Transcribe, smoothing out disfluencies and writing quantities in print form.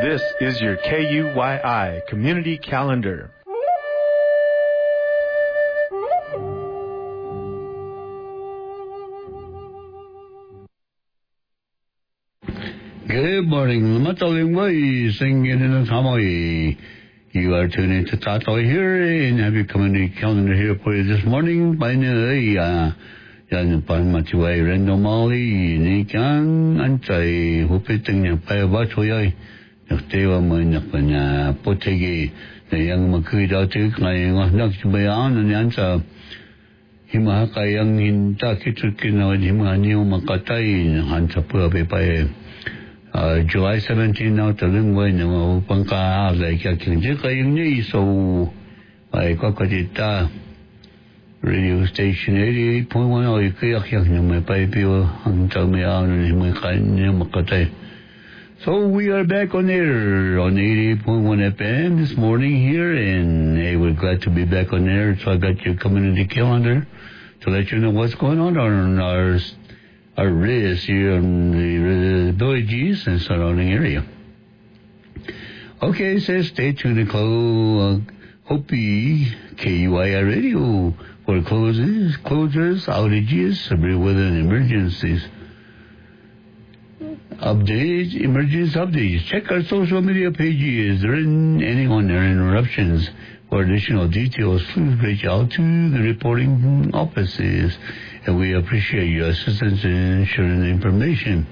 This is your KUYI Community Calendar. Good morning. Mataling way, singing in the Tamai. You are tuned into Tato here and have your community calendar here for you this morning. By now, yan pan matiway rendo mali ni kang antay hupiting niya pa ba choy. Naktewa mo nakanya potegi na yang makita tik ngayon nakbayan yan sa himahakayang hinta kitsukin na himaniyo makatay hansa po pa July 17 now to lingway na upang ka like yaking kayong ni so ay kakadita radio station 88.1 o ikayak na may paipiyo ang tamiyaw na may kanya makatay. So we are back on air on 88.1 FM this morning here, and hey, we're glad to be back on air. So I got your community calendar to let you know what's going on our race here on the villages and surrounding area. Okay, it says stay tuned to Hopi KUII Radio for closures, outages, severe weather and emergencies. Emergency updates. Check our social media pages. There isn't any on there interruptions. For additional details, please reach out to the reporting offices, and we appreciate your assistance in sharing the information.